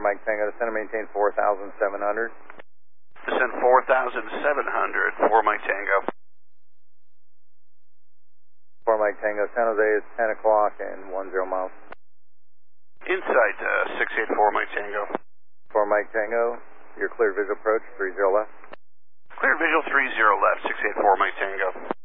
Mike Tango, descend and maintain 4,700. Descend 4,700 for Mike Tango. 4 Mike Tango, San Jose is 10 o'clock and 10 miles. Insight 684 Mike Tango. 4 Mike Tango, your cleared visual approach, 30 left. Cleared visual 30 left, 684 Mike Tango.